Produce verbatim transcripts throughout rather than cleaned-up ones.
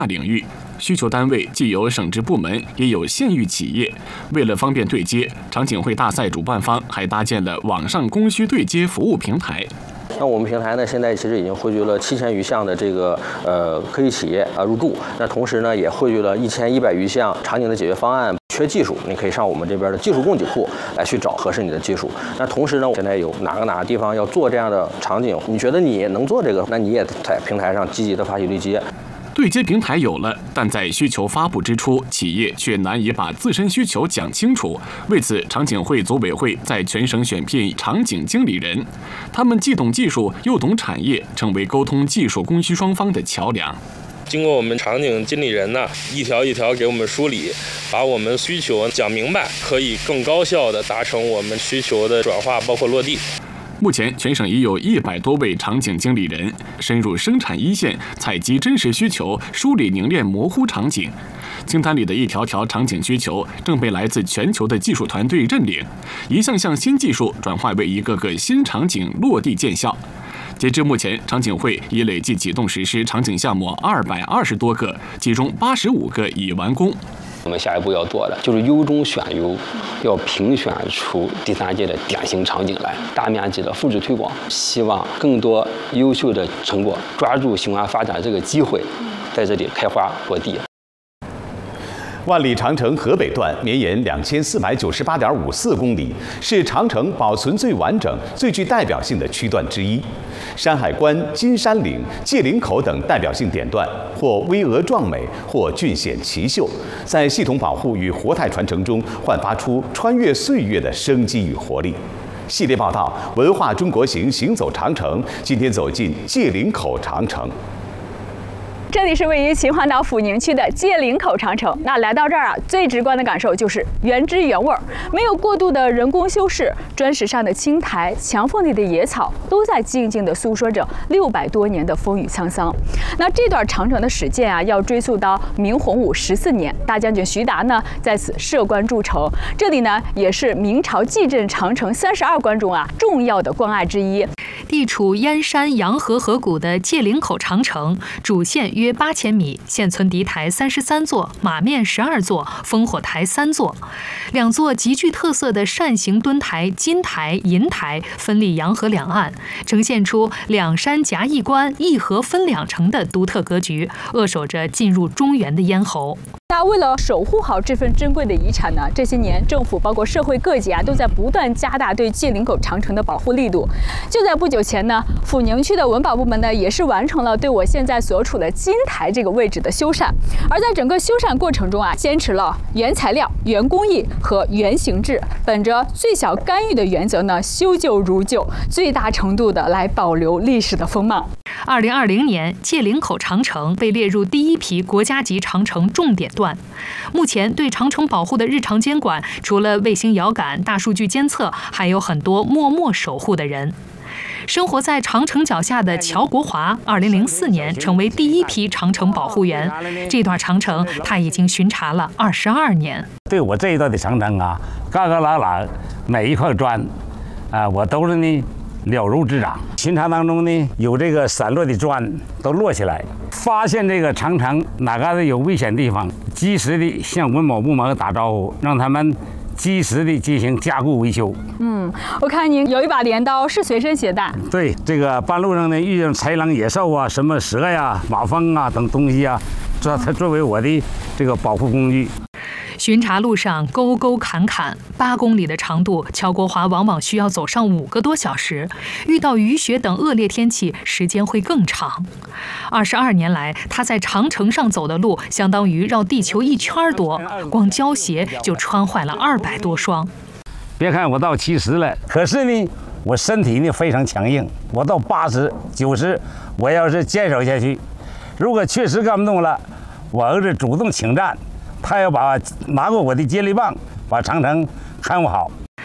领域。需求单位既有省直部门，也有县域企业。为了方便对接，场景会大赛主办方还搭建了网上供需对接服务平台。 那我们平台呢，现在其实已经汇聚了七千余项的这个呃科技企业啊入驻。那同时呢，也汇聚了一千一百余项场景的解决方案。缺技术，你可以上我们这边的技术供给库来去找合适你的技术。那同时呢，现在有哪个哪个地方要做这样的场景，你觉得你能做这个，那你也在平台上积极的发起对接。 对接平台有了，但在需求发布之初，企业却难以把自身需求讲清楚。为此，场景会组委会在全省选聘场景经理人，他们既懂技术又懂产业，成为沟通技术供需双方的桥梁。 经过我们场景经理人呢，一条一条给我们梳理，把我们需求讲明白，可以更高效地达成我们需求的转化，包括落地。 目前，全省已有一百多位场景经理人深入生产一线，采集真实需求，梳理凝练模糊场景。清单里的一条条场景需求，正被来自全球的技术团队认领，一项项新技术转化为一个个新场景落地见效。截至目前，场景会已累计启动实施场景项目二百二十多个，其中八十五个已完工。 我们下一步要做的就是优中选优，要评选出第三届的典型场景来，大面积的复制推广，希望更多优秀的成果抓住雄安发展这个机会，在这里开花落地。 万里长城河北段绵延两千四百九十八点五四公里，是长城保存最完整、最具代表性的区段之一。山海关、金山岭、界岭口等代表性点段，或巍峨壮美，或峻险奇秀，在系统保护与活态传承中，焕发出穿越岁月的生机与活力。系列报道《文化中国行》行走长城，今天走进界岭口长城。 这里是位于秦皇岛阜宁区的界岭口长城。那来到这儿啊，最直观的感受就是原汁原味儿，没有过度的人工修饰，砖石上的青苔、墙缝里的野草，都在静静地诉说着六百多年的风雨沧桑。那这段长城的始建啊，要追溯到明洪武十四年，大将军徐达呢在此设关筑城。这里呢，也是明朝蓟镇长城三十二关中啊重要的关隘之一。 地处燕山洋河河谷的界岭口长城，主线约八千米，现存敌台三十三座，马面十二座，烽火台三座，两座极具特色的扇形墩台金台、银台分立洋河两岸，呈现出两山夹一关、一河分两城的独特格局，扼守着进入中原的咽喉。 那为了守护好这份珍贵的遗产呢，这些年政府包括社会各界啊，都在不断加大对界岭口长城的保护力度。就在不久前呢，阜宁区的文保部门呢，也是完成了对我现在所处的金台这个位置的修缮。而在整个修缮过程中啊，坚持了原材料、原工艺和原形制，本着最小干预的原则呢，修旧如旧，最大程度的来保留历史的风貌。 二零二零年，界岭口长城被列入第一批国家级长城重点段。目前对长城保护的日常监管，除了卫星遥感、大数据监测，还有很多默默守护的人。生活在长城脚下的乔国华，二零零四年成为第一批长城保护员。这段长城他已经巡查了二十二年。 对我这一段的长城啊，嘎嘎啦啦，每一块砖，啊，我都是呢了如指掌。巡查当中呢，有这个散落的砖都落下来，发现这个长城哪嘎达有危险地方，及时的向文保部门打招呼，让他们及时的进行加固维修。 嗯，我看您有一把镰刀是随身携带。 对，这个半路上呢遇见豺狼野兽啊，什么蛇呀、马蜂啊等东西啊，这它作为我的这个保护工具。 巡查路上沟沟坎坎，八公里的长度，乔国华往往需要走上五个多小时。遇到雨雪等恶劣天气，时间会更长。二十二年来，他在长城上走的路，相当于绕地球一圈多，光胶鞋就穿坏了二百多双。 别看我到七十了，可是呢，我身体呢非常强硬。我到八十、九十，我要是坚守下去，如果确实干不动了，我儿子主动请战。他要把拿过我的接力棒，把长城看护好。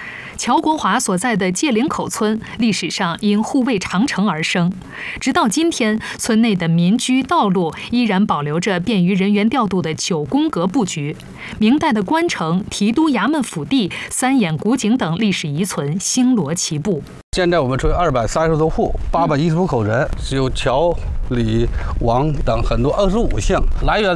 乔国华所在的界岭口村，历史上因护卫长城而生。直到今天，村内的民居、道路依然保留着便于人员调度的九宫格布局。明代的关城、提督衙门府邸、三眼古井等历史遗存星罗棋布。 现在我们村二百三十多户，八百一十五口人，只有乔、李、王等很多二十五姓，来源